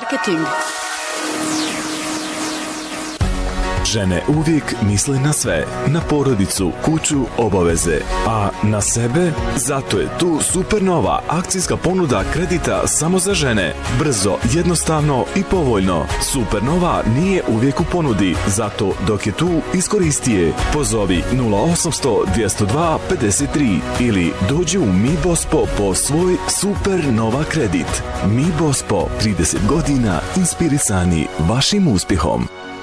marketing. Žene uvijek misle na sve, na porodicu, kuću, obaveze, a na sebe? Zato je tu Supernova akcijska ponuda kredita samo za žene. Brzo, jednostavno i povoljno. Supernova nije uvijek u ponudi, zato dok je tu, iskoristi je. Pozovi 0800 202 53 ili dođi u Mi Bospo po svoj Supernova kredit. Mi Bospo, 30 godina inspirisani vašim uspjehom.